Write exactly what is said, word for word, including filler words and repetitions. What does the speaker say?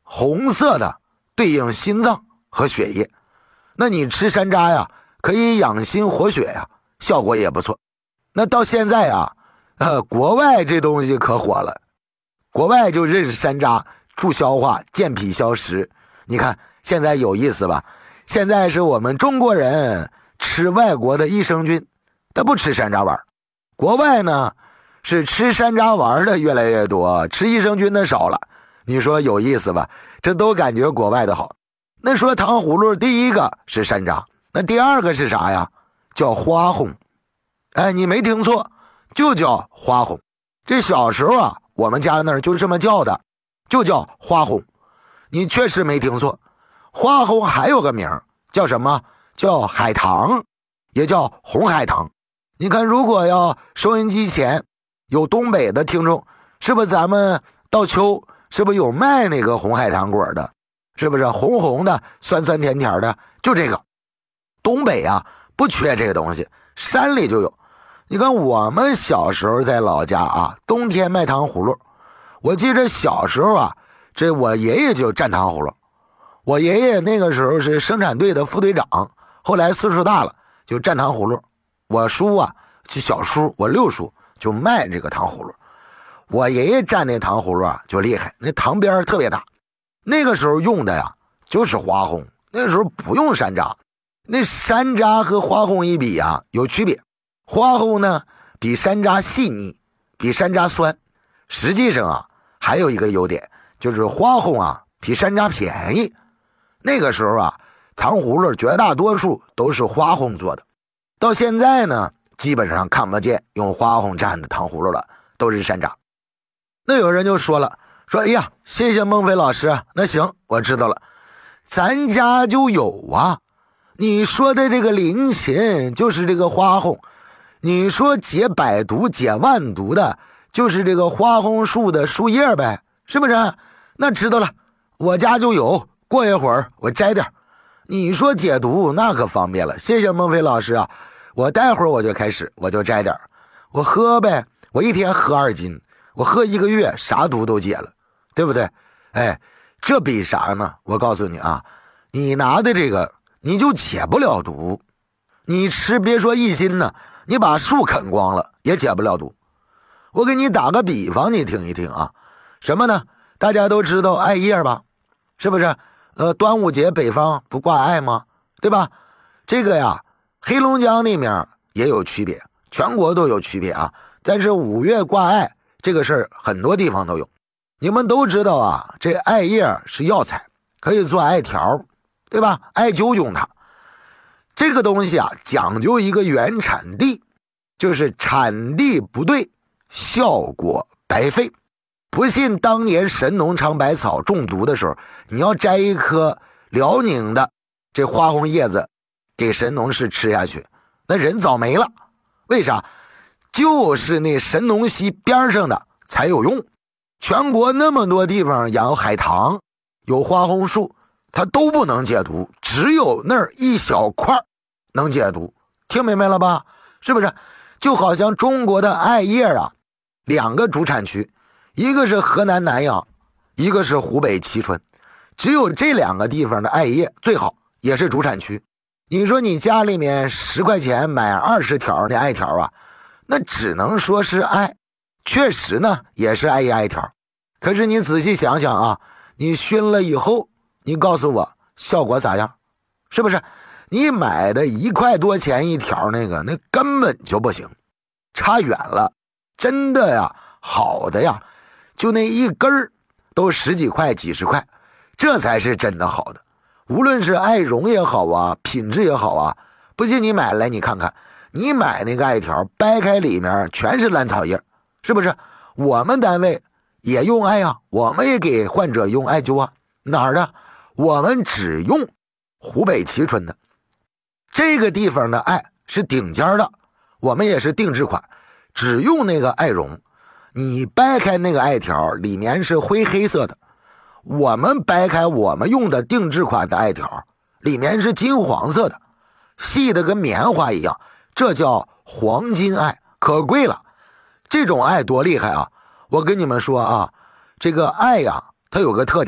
红色的对应心脏和血液。那你吃山楂呀，可以养心活血呀，效果也不错。那到现在啊，呃，国外这东西可火了，国外就认识山楂助消化、健脾消食。你看现在有意思吧？现在是我们中国人吃外国的益生菌，他不吃山楂丸。国外呢是吃山楂丸的越来越多，吃益生菌的少了。你说有意思吧？这都感觉国外的好。那说糖葫芦，第一个是山楂，那第二个是啥呀？叫花红。哎，你没听错，就叫花红。这小时候啊，我们家那儿就这么叫的，就叫花红。你确实没听错，花红还有个名叫什么？叫海棠，也叫红海棠。你看，如果要收音机前有东北的听众，是不是咱们到秋是不是有卖那个红海棠果的？是不是红红的酸酸甜甜的？就这个东北啊不缺这个东西，山里就有。你看我们小时候在老家啊，冬天卖糖葫芦。我记得小时候啊，这我爷爷就蘸糖葫芦。我爷爷那个时候是生产队的副队长，后来岁数大了就蘸糖葫芦。我叔啊是小叔，我六叔就卖这个糖葫芦。我爷爷蘸那糖葫芦啊就厉害，那糖边特别大。那个时候用的呀就是花红，那个时候不用山楂。那山楂和花红一比啊有区别，花红呢比山楂细腻，比山楂酸。实际上啊还有一个优点，就是花红啊比山楂便宜。那个时候啊糖葫芦绝大多数都是花红做的，到现在呢基本上看不见用花红蘸的糖葫芦了，都是山楂。那有人就说了，说哎呀，谢谢孟非老师，那行我知道了，咱家就有啊。你说的这个林芹就是这个花红，你说解百毒解万毒的就是这个花红树的树叶呗，是不是？那知道了，我家就有，过一会儿我摘点。你说解毒那可方便了，谢谢孟非老师啊，我待会儿我就开始，我就摘点，我喝呗，我一天喝二斤，我喝一个月啥毒都解了，对不对？哎，这比啥呢？我告诉你啊，你拿的这个你就解不了毒，你吃别说一斤呢，你把树啃光了也解不了毒。我给你打个比方，你听一听啊，什么呢？大家都知道艾叶吧，是不是？呃，端午节北方不挂艾吗？对吧？这个呀，黑龙江那面也有区别，全国都有区别啊。但是五月挂艾这个事儿，很多地方都有。你们都知道啊，这艾叶是药材，可以做艾条，对吧？艾灸用它。这个东西啊，讲究一个原产地，就是产地不对，效果白费。不信当年神农尝百草中毒的时候，你要摘一颗辽宁的这花红叶子给神农氏吃下去，那人早没了。为啥？就是那神农溪边上的才有用。全国那么多地方养海棠，有花红树，它都不能解毒，只有那儿一小块能解毒。听明白了吧？是不是？就好像中国的艾叶啊，两个主产区，一个是河南南阳，一个是湖北蕲春，只有这两个地方的艾叶最好，也是主产区。你说你家里面十块钱买二十条的艾条啊，那只能说是艾，确实呢也是艾叶艾条。可是你仔细想想啊，你熏了以后，你告诉我效果咋样？是不是？你买的一块多钱一条那个，那根本就不行，差远了。真的呀，好的呀，就那一根儿都十几块几十块，这才是真的好的。无论是艾绒也好啊，品质也好啊，不信你买来你看看，你买那个艾条掰开里面全是兰草叶，是不是？我们单位也用艾啊，我们也给患者用艾灸啊。哪儿的？我们只用湖北蕲春的，这个地方的艾是顶尖的，我们也是定制款，只用那个艾绒。你掰开那个艾条里面是灰黑色的，我们掰开我们用的定制款的艾条里面是金黄色的，细的跟棉花一样，这叫黄金艾，可贵了。这种艾多厉害啊！我跟你们说啊，这个艾呀，它有个特点，